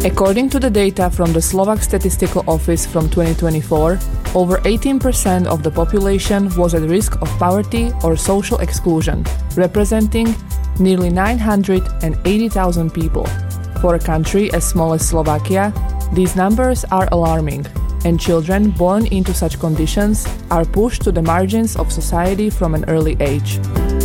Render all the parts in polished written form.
According to the data from the Slovak Statistical Office from 2024, over 18% of the population was at risk of poverty or social exclusion, representing nearly 980,000 people. For a country as small as Slovakia, these numbers are alarming, and children born into such conditions are pushed to the margins of society from an early age.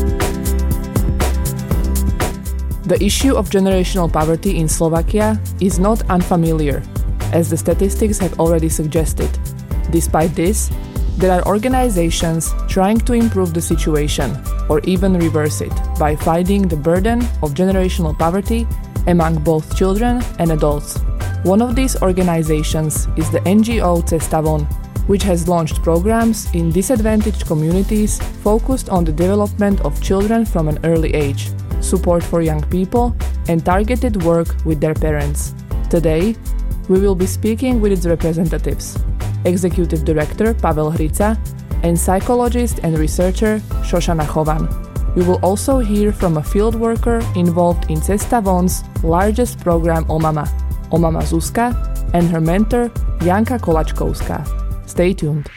The issue of generational poverty in Slovakia is not unfamiliar, as the statistics have already suggested. Despite this, there are organizations trying to improve the situation or even reverse it by fighting the burden of generational poverty among both children and adults. One of these organizations is the NGO Cesta von, which has launched programs in disadvantaged communities focused on the development of children from an early age, support for young people, and targeted work with their parents. Today, we will be speaking with its representatives, Executive Director Pavel Hrica and psychologist and researcher Shoshana Chovan. We will also hear from a field worker involved in Cesta von's largest program OMAMA, Omama Zuzka, and her mentor Janka Kolačkovská. Stay tuned.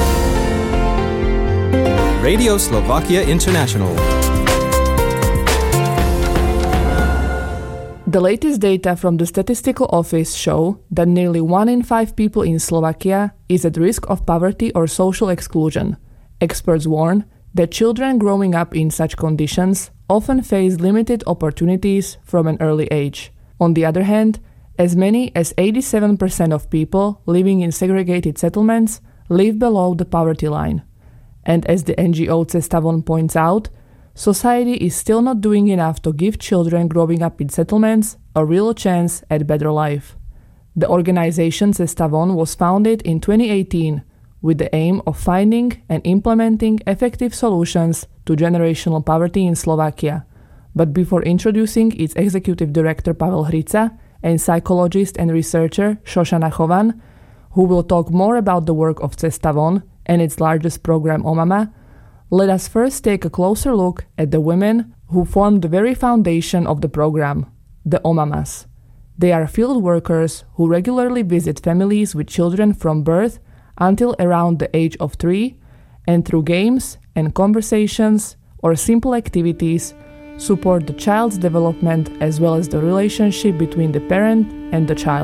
Radio Slovakia International. The latest data from the Statistical Office show that nearly 1 in 5 people in Slovakia is at risk of poverty or social exclusion. Experts warn that children growing up in such conditions often face limited opportunities from an early age. On the other hand, as many as 87% of people living in segregated settlements live below the poverty line. And as the NGO Cesta von points out, society is still not doing enough to give children growing up in settlements a real chance at better life. The organization Cesta von was founded in 2018 with the aim of finding and implementing effective solutions to generational poverty in Slovakia. But before introducing its executive director Pavel Hrica and psychologist and researcher Shoshana Chovan, who will talk more about the work of Cesta von and its largest program OMAMA, let us first take a closer look at the women who form the very foundation of the program, the OMAMAs. They are field workers who regularly visit families with children from birth until around the age of 3, and through games and conversations or simple activities, support the child's development as well as the relationship between the parent and the child.